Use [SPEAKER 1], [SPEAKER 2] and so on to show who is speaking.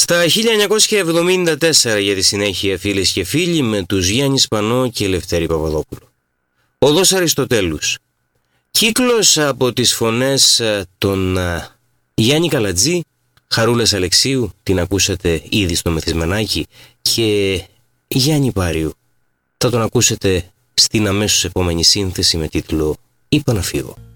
[SPEAKER 1] Στα 1974 για τη συνέχεια, φίλες και φίλοι, με τους Γιάννη Σπανό και Λευτέρη Παπαδόπουλο. Οδός Αριστοτέλους. Κύκλος από τις φωνές των Γιάννη Καλατζή, Χαρούλας Αλεξίου, την ακούσατε ήδη στο Μεθυσμενάκι, και Γιάννη Πάριου. Θα τον ακούσετε στην αμέσως επόμενη σύνθεση με τίτλο «Είπα να φύγω».